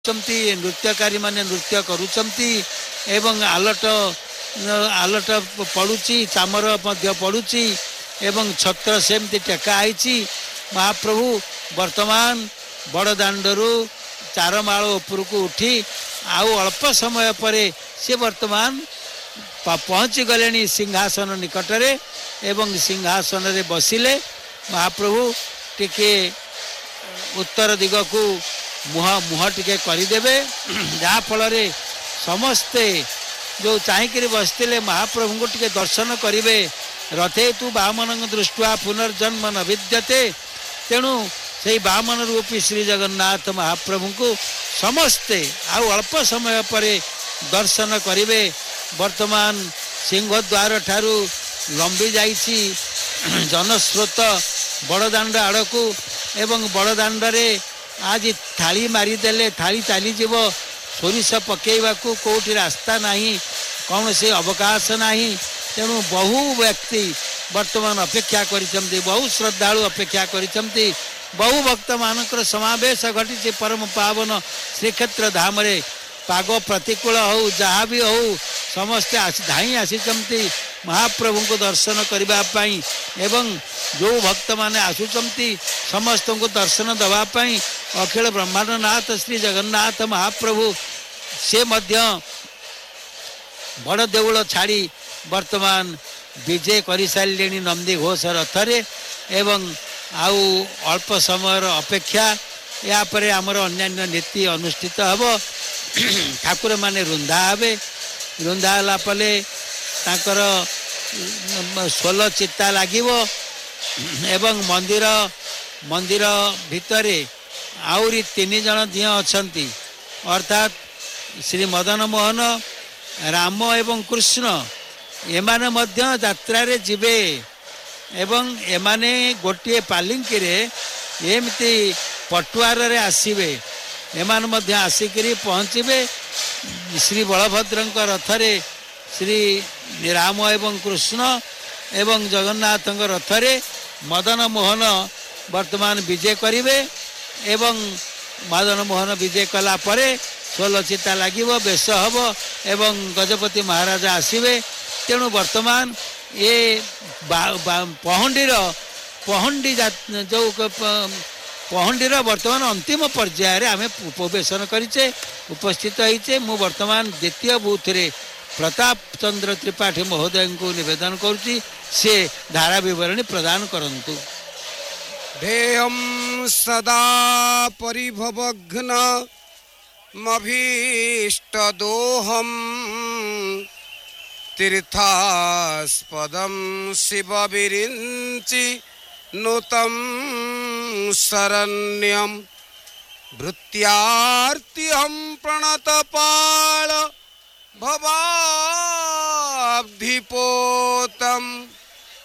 नृत्यकारी माने नृत्य करुचंती एवं आलट आलट पड़ुची चामर पड़ुची एवं छत्र सेमती टेका आईची। महाप्रभु वर्तमान बड़दाण्डरू चारमाल उपरकू उठी आउ अल्प समय पर से वर्तमान पहुँची गले सिंहासन निकटरे एवं सिंहासन रे बसिले। महाप्रभु टिके उत्तर दिग को मुह टिके करदेवे जहाँफल समस्ते जो चाहिए बसते महाप्रभु को टिके दर्शन करेंगे। रथे तु वामन दृष्टि पुनर्जन्म न विद्यते। तेणु से वामन रूपी श्री जगन्नाथ महाप्रभु को समस्ते आउ अल्प समय पर दर्शन करेंगे। वर्तमान सिंहद्वार ठारू लंबी जाइछि जनस्रोत बड़दाण्ड आड़ को एवं बड़दाण्ड रे आज थाली मारिदेले थाली चलीजीव सोरिष पकेवा को कोठी रास्ता नहीं कौन से अवकाश नहीं। तेणु बहु व्यक्ति वर्तमान अपेक्षा करिसंती बहु श्रद्धालु अपेक्षा करिसंती बहु भक्त मानकर समावेश घटी परम पावन श्रीक्षेत्र धाम रे पाग प्रतिकूल हो जहाँ भी हो समस्ते धाई आसीचंती महाप्रभु को दर्शन करने एवं जो भक्त माने आसुचंती समस्त को दर्शन दवापाई अखिल ब्रह्मांडनाथ श्री जगन्नाथ महाप्रभु से मध्य बड़ देउल छाड़ी वर्तमान विजय कर सारे नंदी घोष रथरे एवं आउ अल्प समय अपेक्षा या पर आमर अन्यान्य नीति अनुष्ठित हब। ठाकुर माने रुंधा हे रुंधा है पले तांकर सोल चिता लगे एवं मंदिर मंदिर भितरे आउरी 3 जन दिय अछंती अर्थात श्री मदन मोहन राम एवं कृष्ण एमाने मध्य यात्रा रे जिबे एवं एमाने गोटे पालिंकी रे एमती पटुआर रे आसीबे एमान मध्य आसिकरी पहुँचे श्री बलभद्र रथरे श्री राम एवं कृष्ण एवं जगन्नाथ रथरे मदन मोहन वर्तमान विजय करिवे एवं मदन मोहन विजय कला परे सोल चिता लगे बेश हम एवं गजपति महाराज आसवे। तेणु वर्तमान ये पहंडीर पहंडी जो पहंडीर वर्तमान अंतिम पर्यायर आम उपवेशन करिचे उपस्थित होइचे। मु वर्तमान द्वितीय बूथ रे प्रताप चंद्र त्रिपाठी महोदय को निवेदन करुच्ची से धारा विवरणी प्रदान करंतु। ध्येयं सदा परिभवघ्न मभीष्टदोहं तीर्थास्पदं शिवविरिञ्चि नुतं शरण्यं भृत्यार्त्यं प्रणतपाल भवाब्धिपोतम्